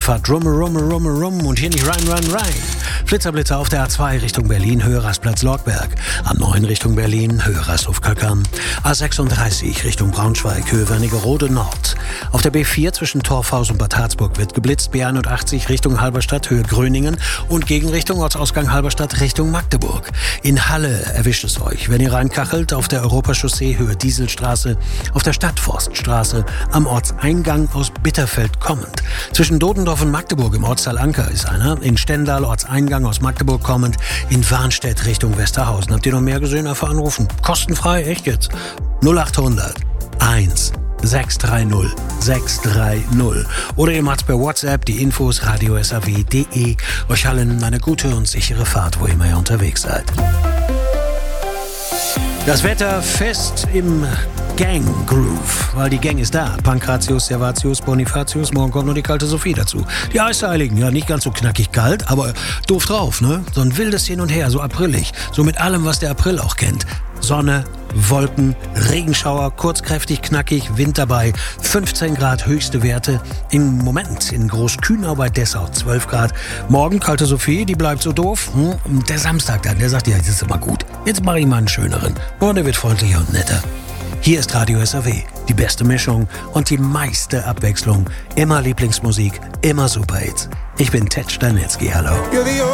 Autofahrt rum und hier nicht rein. Blitzerblitzer auf der A2 Richtung Berlin, Höhe Rastplatz-Lortberg. A9 Richtung Berlin, Höhe Rasthof-Kalkan. A36 Richtung Braunschweig, Höhe Wernigerode Nord. Auf der B4 zwischen Torfhaus und Bad Harzburg wird geblitzt. B81 Richtung Halberstadt, Höhe Gröningen und Gegenrichtung Ortsausgang Halberstadt Richtung Magdeburg. In Halle erwischt es euch, wenn ihr reinkachelt, auf der Europachaussee Höhe Dieselstraße, auf der Stadtforststraße, am Ortseingang aus Bitterfeld kommend. Zwischen Dodendorf und Magdeburg im Ortsteil Anker ist einer. In Stendal Ortseingang aus Magdeburg kommend. In Warnstedt Richtung Westerhausen. Habt ihr noch mehr gesehen? Einfach anrufen. Kostenfrei, echt jetzt. 0800 1 630 630. Oder ihr macht's per WhatsApp, die Infos radiosaw.de. Euch allen eine gute und sichere Fahrt, wo immer ihr unterwegs seid. Das Wetter fest im Gang-Groove, weil die Gang ist da. Pankratius, Servatius, Bonifatius, morgen kommt noch die kalte Sophie dazu. Die Eisheiligen, ja nicht ganz so knackig kalt, aber doof drauf, ne? So ein wildes Hin und Her, so aprillig. So mit allem, was der April auch kennt. Sonne, Wolken, Regenschauer, kurzkräftig, knackig, Wind dabei, 15 Grad höchste Werte. Im Moment in Großkühnau bei Dessau 12 Grad. Morgen kalte Sophie, die bleibt so doof. Und der Samstag dann, der sagt, ja, das ist immer gut. Jetzt mache ich mal einen schöneren. Und der wird freundlicher und netter. Hier ist Radio SAW, die beste Mischung und die meiste Abwechslung. Immer Lieblingsmusik, immer Superhits. Ich bin Ted Stanitzky, hallo.